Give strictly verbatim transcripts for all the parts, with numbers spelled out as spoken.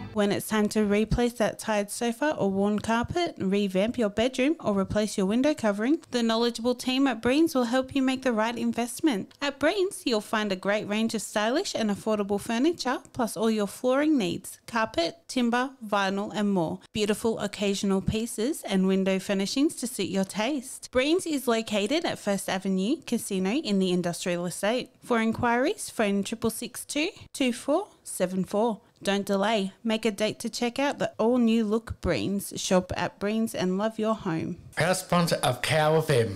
When it's time to replace that tired sofa or worn carpet, revamp your bedroom or replace your window covering, the knowledgeable team at Breens will help you make the right investment. At Breens, you'll find a great range of stylish and affordable furniture, plus all your flooring needs, carpet, timber, vinyl and more. Beautiful occasional pieces and window furnishings to suit your taste. Breens is located at First Avenue Casino in the Industrial Estate. For inquiries, phone six six six two, two four seven four. Don't delay. Make a date to check out the all-new look Breens. Shop at Breens and love your home. Proud sponsor of Cow F M.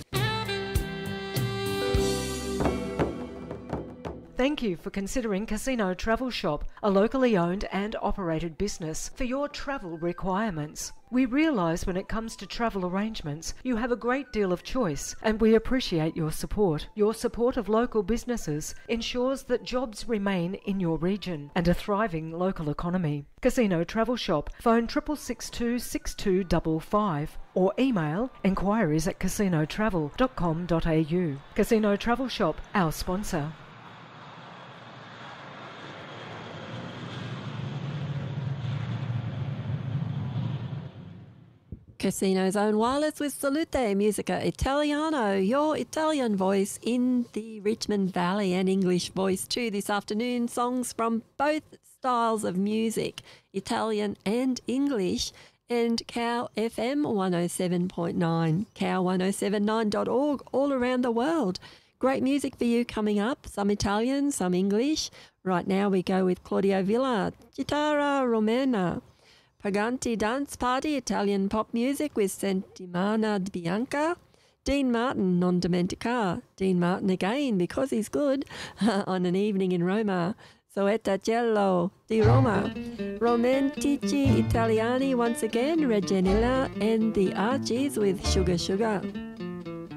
Thank you for considering Casino Travel Shop, a locally owned and operated business for your travel requirements. We realise when it comes to travel arrangements, you have a great deal of choice, and we appreciate your support. Your support of local businesses ensures that jobs remain in your region and a thriving local economy. Casino Travel Shop, phone six six six two, six two five five or email enquiries at casino travel dot com dot a u. Casino Travel Shop, our sponsor. Casino's Own Wireless with Salute Musica Italiano, your Italian voice in the Richmond Valley, and English voice too this afternoon. Songs from both styles of music, Italian and English, and Cow F M one oh seven point nine, cow one oh seven nine dot org, all around the world. Great music for you coming up, some Italian, some English. Right now we go with Claudio Villa, Chitarra Romana. Paganti Dance Party, Italian pop music with Settimana Bianca. Dean Martin, Non Dimentica. Dean Martin again, because he's good, on An Evening in Roma. Soetta Cello di Roma. Romantici Italiani once again, Reginilla and the Archies with Sugar Sugar.